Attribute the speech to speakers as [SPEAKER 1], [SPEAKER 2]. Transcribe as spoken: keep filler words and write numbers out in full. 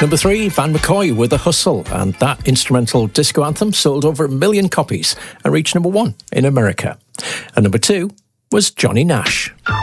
[SPEAKER 1] Number three, Van McCoy with The Hustle, and that instrumental disco anthem sold over a million copies and reached number one in America. And number two was Johnny Nash.